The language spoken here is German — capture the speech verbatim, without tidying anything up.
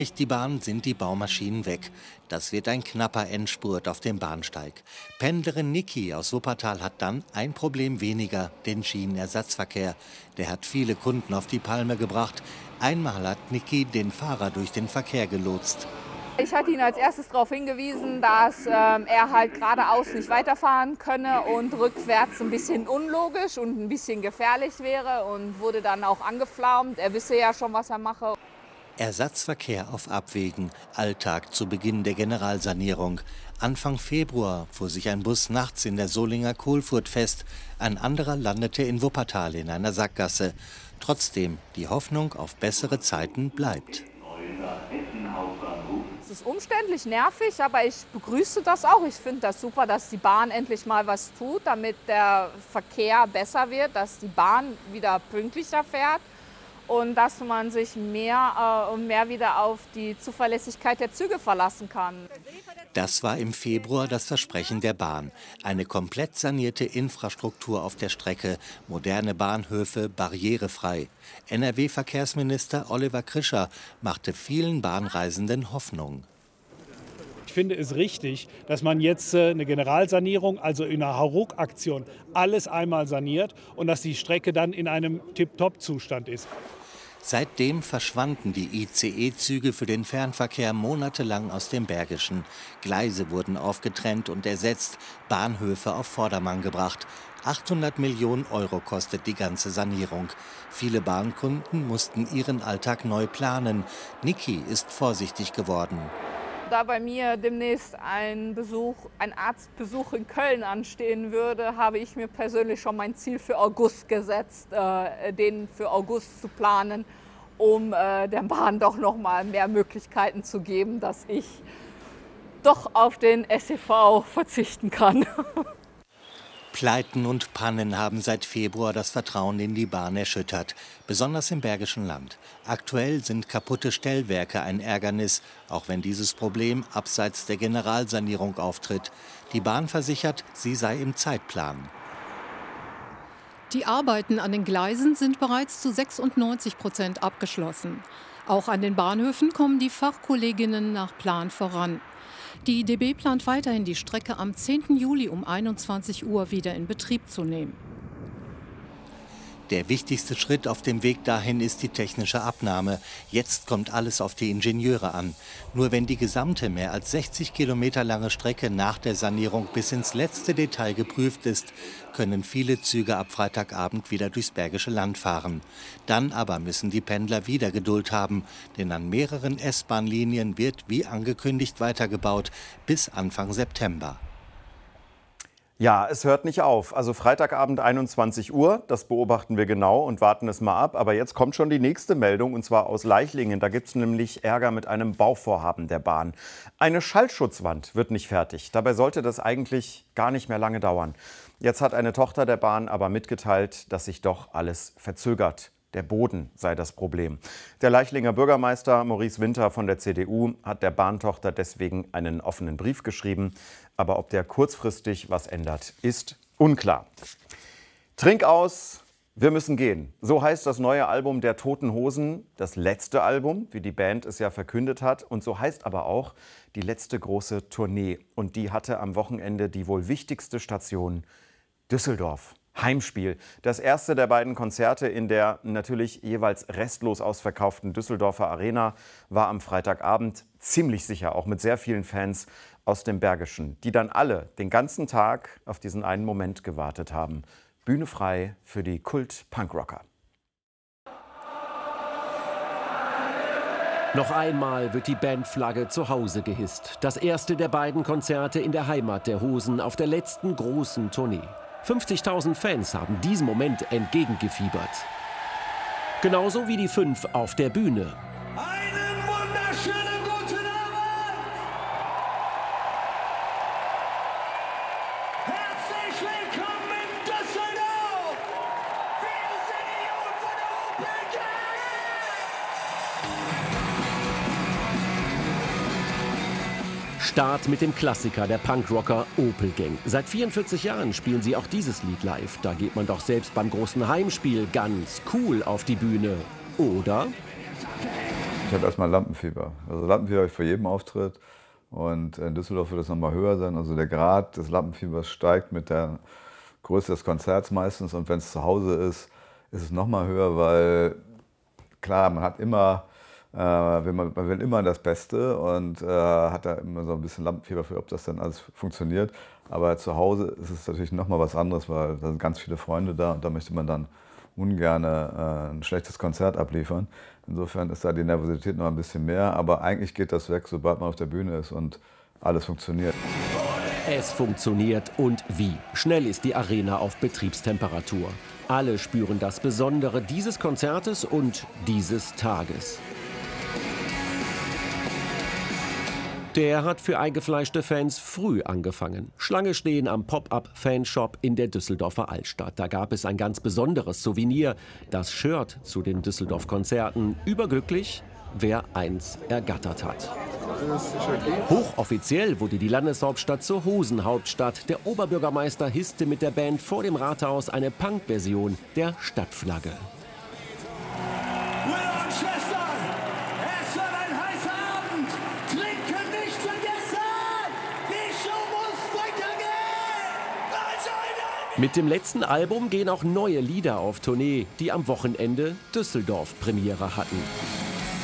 Die Bahn sind die Baumaschinen weg. Das wird ein knapper Endspurt auf dem Bahnsteig. Pendlerin Niki aus Wuppertal hat dann ein Problem weniger, den Schienenersatzverkehr. Der hat viele Kunden auf die Palme gebracht. Einmal hat Niki den Fahrer durch den Verkehr gelotst. Ich hatte ihn als erstes darauf hingewiesen, dass ähm, er halt geradeaus nicht weiterfahren könne und rückwärts ein bisschen unlogisch und ein bisschen gefährlich wäre, und wurde dann auch angeflaumt. Er wisse ja schon, was er mache. Ersatzverkehr auf Abwägen, Alltag zu Beginn der Generalsanierung. Anfang Februar fuhr sich ein Bus nachts in der Solinger Kohlfurt fest. Ein anderer landete in Wuppertal in einer Sackgasse. Trotzdem, die Hoffnung auf bessere Zeiten bleibt. Es ist umständlich, nervig, aber ich begrüße das auch. Ich finde das super, dass die Bahn endlich mal was tut, damit der Verkehr besser wird, dass die Bahn wieder pünktlicher fährt. Und dass man sich mehr und äh, mehr wieder auf die Zuverlässigkeit der Züge verlassen kann. Das war im Februar das Versprechen der Bahn. Eine komplett sanierte Infrastruktur auf der Strecke, moderne Bahnhöfe, barrierefrei. N R W-Verkehrsminister Oliver Krischer machte vielen Bahnreisenden Hoffnung. Ich finde es richtig, dass man jetzt eine Generalsanierung, also in einer Hauruck-Aktion, alles einmal saniert und dass die Strecke dann in einem Tip-Top-Zustand ist. Seitdem verschwanden die I C E-Züge für den Fernverkehr monatelang aus dem Bergischen. Gleise wurden aufgetrennt und ersetzt, Bahnhöfe auf Vordermann gebracht. achthundert Millionen Euro kostet die ganze Sanierung. Viele Bahnkunden mussten ihren Alltag neu planen. Niki ist vorsichtig geworden. Da bei mir demnächst ein Besuch, ein Arztbesuch in Köln anstehen würde, habe ich mir persönlich schon mein Ziel für August gesetzt, äh, den für August zu planen, um äh, der Bahn doch noch mal mehr Möglichkeiten zu geben, dass ich doch auf den S E V verzichten kann. Pleiten und Pannen haben seit Februar das Vertrauen in die Bahn erschüttert, besonders im Bergischen Land. Aktuell sind kaputte Stellwerke ein Ärgernis, auch wenn dieses Problem abseits der Generalsanierung auftritt. Die Bahn versichert, sie sei im Zeitplan. Die Arbeiten an den Gleisen sind bereits zu sechsundneunzig Prozent abgeschlossen. Auch an den Bahnhöfen kommen die Fachkolleginnen nach Plan voran. Die D B plant weiterhin, die Strecke am zehnten Juli um einundzwanzig Uhr wieder in Betrieb zu nehmen. Der wichtigste Schritt auf dem Weg dahin ist die technische Abnahme. Jetzt kommt alles auf die Ingenieure an. Nur wenn die gesamte mehr als sechzig Kilometer lange Strecke nach der Sanierung bis ins letzte Detail geprüft ist, können viele Züge ab Freitagabend wieder durchs Bergische Land fahren. Dann aber müssen die Pendler wieder Geduld haben, denn an mehreren S-Bahn-Linien wird wie angekündigt weitergebaut bis Anfang September. Ja, es hört nicht auf. Also Freitagabend einundzwanzig Uhr, das beobachten wir genau und warten es mal ab. Aber jetzt kommt schon die nächste Meldung, und zwar aus Leichlingen. Da gibt es nämlich Ärger mit einem Bauvorhaben der Bahn. Eine Schallschutzwand wird nicht fertig. Dabei sollte das eigentlich gar nicht mehr lange dauern. Jetzt hat eine Tochter der Bahn aber mitgeteilt, dass sich doch alles verzögert. Der Boden sei das Problem. Der Leichlinger Bürgermeister Maurice Winter von der C D U hat der Bahntochter deswegen einen offenen Brief geschrieben. Aber ob der kurzfristig was ändert, ist unklar. Trink aus, wir müssen gehen. So heißt das neue Album der Toten Hosen, das letzte Album, wie die Band es ja verkündet hat. Und so heißt aber auch die letzte große Tournee. Und die hatte am Wochenende die wohl wichtigste Station, Düsseldorf. Heimspiel. Das erste der beiden Konzerte in der natürlich jeweils restlos ausverkauften Düsseldorfer Arena war am Freitagabend, ziemlich sicher auch mit sehr vielen Fans aus dem Bergischen, die dann alle den ganzen Tag auf diesen einen Moment gewartet haben. Bühne frei für die Kult-Punkrocker. Noch einmal wird die Bandflagge zu Hause gehisst. Das erste der beiden Konzerte in der Heimat der Hosen auf der letzten großen Tournee. fünfzigtausend Fans haben diesem Moment entgegengefiebert. Genauso wie die fünf auf der Bühne. Einen wunderschönen guten Abend! Herzlich willkommen in Düsseldorf! Wir sind die Jungen von der Opel Gang! Start mit dem Klassiker der Punkrocker Opel Gang. Seit vierundvierzig Jahren spielen sie auch dieses Lied live. Da geht man doch selbst beim großen Heimspiel ganz cool auf die Bühne. Oder? Ich habe erstmal Lampenfieber. Also Lampenfieber habe ich vor jedem Auftritt. Und in Düsseldorf wird es nochmal höher sein. Also der Grad des Lampenfiebers steigt mit der Größe des Konzerts meistens. Und wenn es zu Hause ist, ist es nochmal höher, weil klar, man hat immer, äh, will man, man will immer das Beste und äh, hat da immer so ein bisschen Lampenfieber für, ob das dann alles funktioniert. Aber zu Hause ist es natürlich nochmal was anderes, weil da sind ganz viele Freunde da und da möchte man dann ungern äh, ein schlechtes Konzert abliefern. Insofern ist da die Nervosität noch ein bisschen mehr, aber eigentlich geht das weg, sobald man auf der Bühne ist und alles funktioniert. Es funktioniert und wie. Schnell ist die Arena auf Betriebstemperatur. Alle spüren das Besondere dieses Konzertes und dieses Tages. Der hat für eingefleischte Fans früh angefangen. Schlange stehen am Pop-up-Fanshop in der Düsseldorfer Altstadt. Da gab es ein ganz besonderes Souvenir, das Shirt zu den Düsseldorf-Konzerten. Überglücklich, wer eins ergattert hat. Hochoffiziell wurde die Landeshauptstadt zur Hosenhauptstadt. Der Oberbürgermeister hisste mit der Band vor dem Rathaus eine Punk-Version der Stadtflagge. Brüder und Schwestern, es wird ein heißer Abend. Trinken nicht vergessen. Die Show muss weitergehen. Mit dem letzten Album gehen auch neue Lieder auf Tournee, die am Wochenende Düsseldorf Premiere hatten.